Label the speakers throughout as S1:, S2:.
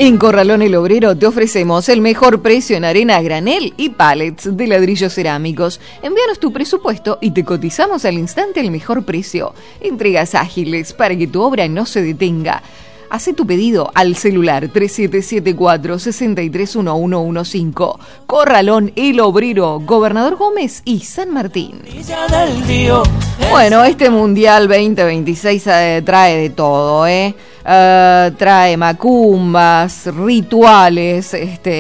S1: En Corralón El Obrero te ofrecemos el mejor precio en arena a granel y pallets de ladrillos cerámicos. Envíanos tu presupuesto y te cotizamos al instante el mejor precio. Entregas ágiles para que tu obra no se detenga. Hacé tu pedido al celular 3774-631115. Corralón El Obrero, Gobernador Gómez y San Martín. Bueno, este Mundial 2026 trae de todo, trae macumbas, rituales,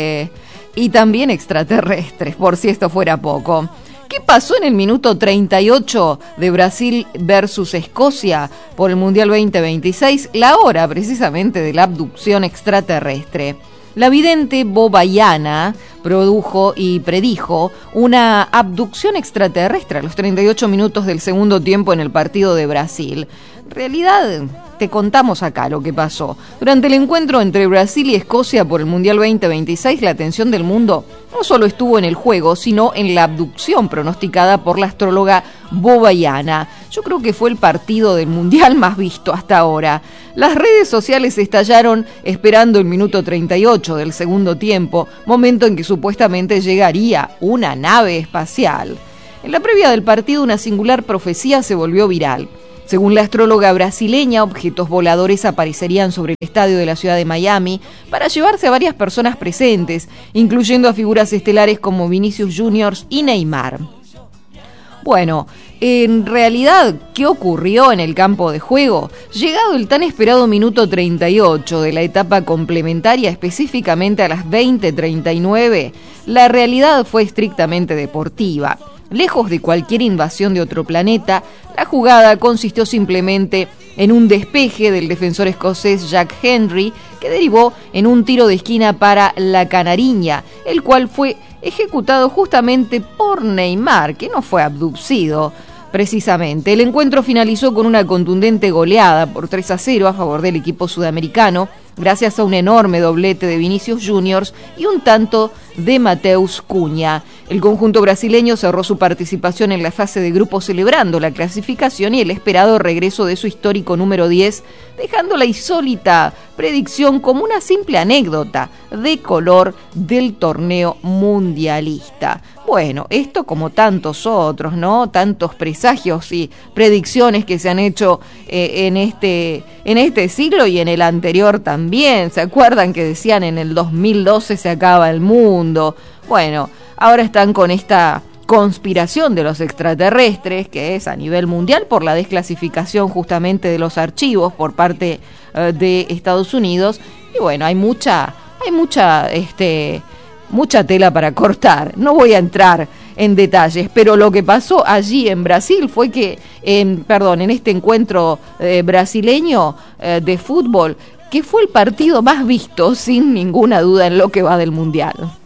S1: y también extraterrestres, por si esto fuera poco. ¿Qué pasó en el minuto 38 de Brasil versus Escocia por el Mundial 2026? La hora precisamente de la abducción extraterrestre. La vidente Bobayana produjo y predijo una abducción extraterrestre a los 38 minutos del segundo tiempo en el partido de Brasil. En realidad, te contamos acá lo que pasó. Durante el encuentro entre Brasil y Escocia por el Mundial 2026, la atención del mundo no solo estuvo en el juego, sino en la abducción pronosticada por la astróloga Bobayana. Yo creo que fue el partido del Mundial más visto hasta ahora. Las redes sociales estallaron esperando el minuto 38 del segundo tiempo, momento en que supuestamente llegaría una nave espacial. En la previa del partido, una singular profecía se volvió viral. Según la astróloga brasileña, objetos voladores aparecerían sobre el estadio de la ciudad de Miami para llevarse a varias personas presentes, incluyendo a figuras estelares como Vinicius Junior y Neymar. Bueno, en realidad, ¿qué ocurrió en el campo de juego? Llegado el tan esperado minuto 38 de la etapa complementaria, específicamente a las 20:39, la realidad fue estrictamente deportiva. Lejos de cualquier invasión de otro planeta, la jugada consistió simplemente en un despeje del defensor escocés Jack Hendry, que derivó en un tiro de esquina para la Canariña, el cual fue ejecutado justamente por Neymar, que no fue abducido. Precisamente, el encuentro finalizó con una contundente goleada por 3-0 a favor del equipo sudamericano, gracias a un enorme doblete de Vinicius Junior y un tanto de Mateus Cunha. El conjunto brasileño cerró su participación en la fase de grupos celebrando la clasificación y el esperado regreso de su histórico número 10, dejando la insólita predicción como una simple anécdota de color del torneo mundialista. Bueno, esto como tantos otros, ¿no? Tantos presagios y predicciones que se han hecho en este siglo y en el anterior también. ¿Se acuerdan que decían en el 2012 se acaba el mundo? Bueno, ahora están con esta conspiración de los extraterrestres, que es a nivel mundial por la desclasificación justamente de los archivos por parte de Estados Unidos. Y bueno, hay mucha tela para cortar. No voy a entrar en detalles, pero lo que pasó allí en Brasil fue que, en este encuentro brasileño de fútbol, que fue el partido más visto sin ninguna duda en lo que va del Mundial.